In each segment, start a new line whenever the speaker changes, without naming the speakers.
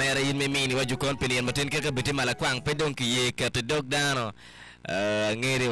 wanera yin mimi waju kon penien matin kaka beti malakwang pedong kiye kat dog dano ngere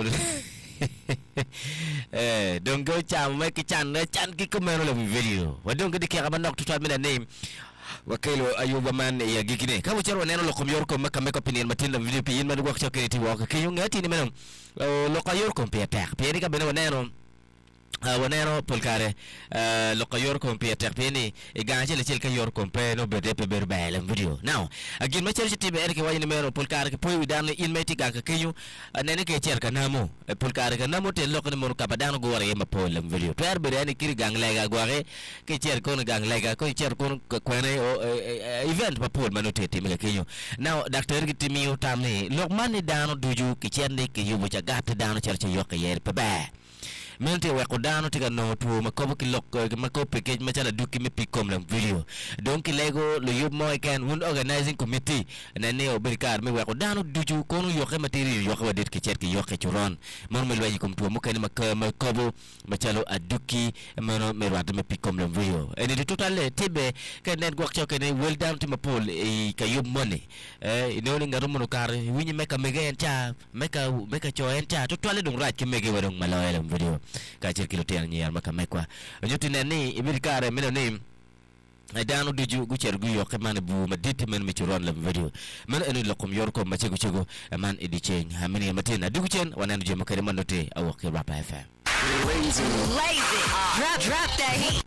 don't go cham make chan ki kumeno la video wadong kidi kaya manok to me the name wakelo ayuba man ya gigine kama chero neno lo komyor ko maka meka penien matin la video pin man gwak chokere ti waka kiyo ngati ni menom lo kayor ko pe ka beno neno wanero polkare lo kayor ko pe ni igaje le ka yor ko pe no bede pe berbele video now again ma cherche tibe erke wayne mero polkare ke poy dan in meti ga ka kiyo nene ke cher ka namo polkare ka namo te lo ko mo ka badano go ware ma pol video per bere ni kiri gang lega gore ke cher ko gang lega ko cher ko kwene event pa pol manote te me kiyo now doctor ki timi utame lo mani dano duju ki cher ni ki yubo cha gat dano cherche yok yer pe ba mente we ko dano tiga no tu makobo ki lok makobo package machala duki me pikom la video donc lego lo yub mo kan won organizing committee nane o berkar me we ko dano duju kono yoxe material yoxe wadet ki chet ki yoxe churon mon me lwayi kom tu mo kan makobo machala aduki mano me wat me pikom la video ene de total tibe kan net gok choke ne well down to mapol e ka yub money ino ni ngaro mono kar winyi meka megen cha meka choen cha total dum raj ki mege wadong maloy la video kachir kilotian nyar maka mekwa nyuti nani ibirkare meno nim dano diju gucher guyo kemane bu maditi men michuron la video men enu lokum yor ko machego chego man edicheng hamini matina duguchen wananu jema kare manote awok rap FM
lazy drop that heat.